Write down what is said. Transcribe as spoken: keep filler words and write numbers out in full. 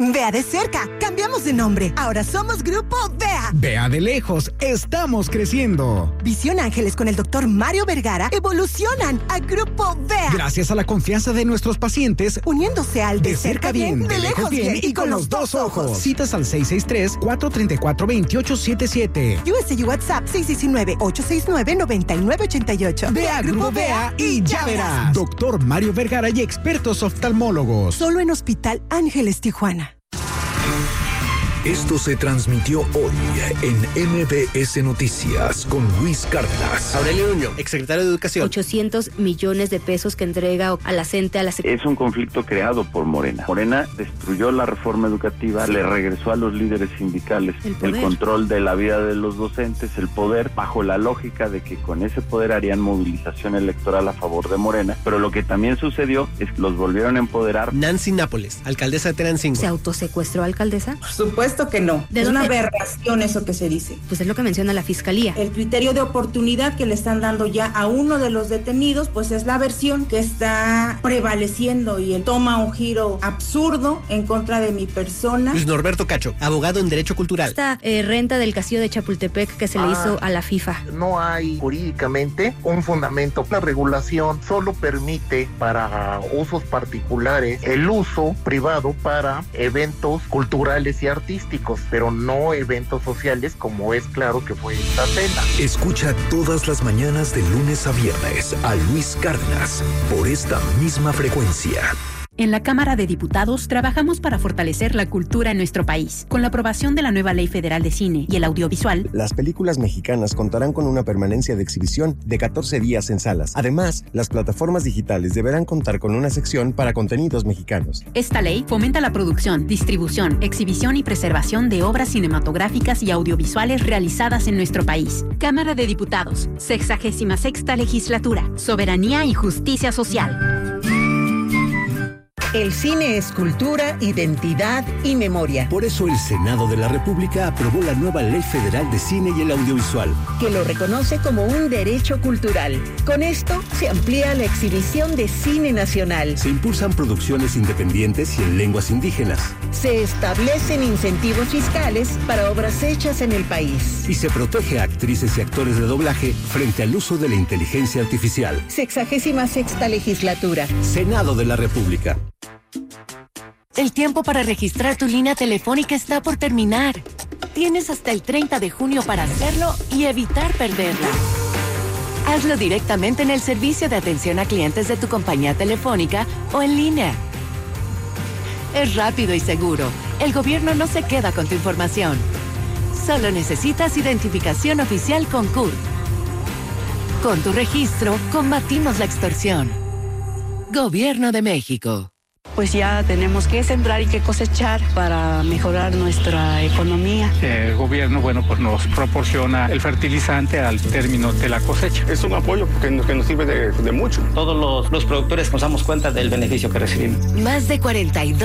Vea de cerca, cambiamos de nombre. Ahora somos Grupo V E A. Vea de lejos, estamos creciendo. Visión Ángeles con el doctor Mario Vergara evolucionan a Grupo V E A. Gracias a la confianza de nuestros pacientes, uniéndose al de, de cerca bien, bien, de lejos bien y con los dos ojos. Citas al seis seis tres, cuatro tres cuatro, dos ocho siete siete. U S U WhatsApp seis uno nueve, ocho seis nueve, nueve nueve ocho ocho. Ve a Grupo V E A y ya verás. Doctor Mario Vergara y expertos oftalmólogos. Solo en Hospital Ángeles Tijuana. Esto se transmitió hoy en M B S Noticias con Luis Cárdenas. Aurelio Nuño, exsecretario de Educación. ochocientos millones de pesos que entrega a la CENTE, a la Secretaría. Es un conflicto creado por Morena. Morena destruyó la reforma educativa, le regresó a los líderes sindicales el, el control de la vida de los docentes, el poder, bajo la lógica de que con ese poder harían movilización electoral a favor de Morena. Pero lo que también sucedió es que los volvieron a empoderar. Nancy Nápoles, alcaldesa de Tenancingo. ¿Se autosecuestró, alcaldesa? Por supuesto que no. Es una aberración eso que se dice. Pues es lo que menciona la Fiscalía. El criterio de oportunidad que le están dando ya a uno de los detenidos, pues es la versión que está prevaleciendo y él toma un giro absurdo en contra de mi persona. Luis Norberto Cacho, abogado en Derecho Cultural. Esta eh, renta del castillo de Chapultepec que se ah, le hizo a la FIFA. No hay jurídicamente un fundamento. La regulación solo permite para usos particulares el uso privado para eventos culturales y artísticos, pero no eventos sociales como es claro que fue esta cena. Escucha todas las mañanas de lunes a viernes a Luis Cárdenas por esta misma frecuencia. En la Cámara de Diputados trabajamos para fortalecer la cultura en nuestro país. Con la aprobación de la nueva Ley Federal de Cine y el Audiovisual, las películas mexicanas contarán con una permanencia de exhibición de catorce días en salas. Además, las plataformas digitales deberán contar con una sección para contenidos mexicanos. Esta ley fomenta la producción, distribución, exhibición y preservación de obras cinematográficas y audiovisuales realizadas en nuestro país. Cámara de Diputados, sexagésima sexta legislatura, soberanía y justicia social. El cine es cultura, identidad y memoria. Por eso el Senado de la República aprobó la nueva Ley Federal de Cine y el Audiovisual, que lo reconoce como un derecho cultural. Con esto se amplía la exhibición de cine nacional. Se impulsan producciones independientes y en lenguas indígenas. Se establecen incentivos fiscales para obras hechas en el país. Y se protege a actrices y actores de doblaje frente al uso de la inteligencia artificial. Sexagésima sexta legislatura. Senado de la República. El tiempo para registrar tu línea telefónica está por terminar. Tienes hasta el treinta de junio para hacerlo y evitar perderla. Hazlo directamente en el servicio de atención a clientes de tu compañía telefónica o en línea. Es rápido y seguro. El gobierno no se queda con tu información. Solo necesitas identificación oficial con C U R. Con tu registro, combatimos la extorsión. Gobierno de México. Pues ya tenemos que sembrar y que cosechar para mejorar nuestra economía. El gobierno, bueno, pues nos proporciona el fertilizante al término de la cosecha. Es un apoyo que nos, que nos sirve de, de mucho. Todos los, los productores nos damos cuenta del beneficio que recibimos. Más de cuarenta y dos